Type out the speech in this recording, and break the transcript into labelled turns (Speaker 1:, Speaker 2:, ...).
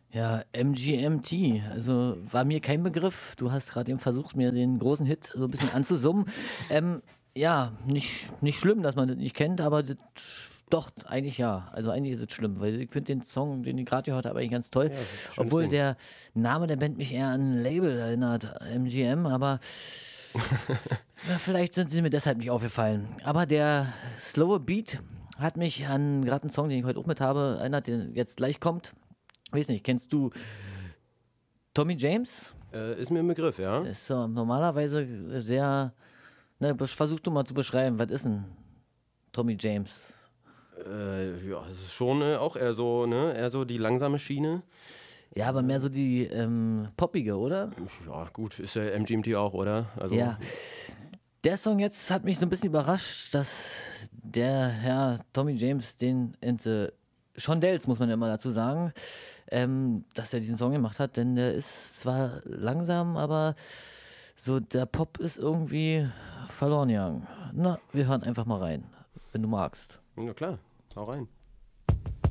Speaker 1: Ja, MGMT, also war mir kein Begriff. Du hast gerade eben versucht, mir den großen Hit so ein bisschen anzusummen. Ja, nicht schlimm, dass man das nicht kennt, aber doch, eigentlich ja. Also eigentlich ist es schlimm, weil ich finde den Song, den ich gerade gehört habe, eigentlich ganz toll.
Speaker 2: Ja, das ist ein schönes
Speaker 1: Obwohl
Speaker 2: Ding.
Speaker 1: der Name der Band mich eher an ein Label erinnert, MGM, aber ja, vielleicht sind sie mir deshalb nicht aufgefallen. Aber der slowe Beat hat mich an gerade einen Song, den ich heute auch mit habe, erinnert, der jetzt gleich kommt. Weiß nicht, kennst du Tommy James?
Speaker 2: Ist mir ein Begriff, ja.
Speaker 1: Ist so normalerweise sehr. Ne, versuch du mal zu beschreiben, was ist ein Tommy James?
Speaker 2: Ja, es ist schon auch eher so, ne, eher so die langsame Schiene.
Speaker 1: Ja, aber mehr so die poppige, oder?
Speaker 2: Ja, gut, ist ja MGMT auch, oder? Also,
Speaker 1: Ja. Der Song jetzt hat mich so ein bisschen überrascht, dass der Herr Tommy James den Shondells, muss man ja immer dazu sagen, dass er diesen Song gemacht hat, denn der ist zwar langsam, aber so der Pop ist irgendwie verloren gegangen. Na, wir hören einfach mal rein, wenn du magst.
Speaker 2: na klar, hau rein.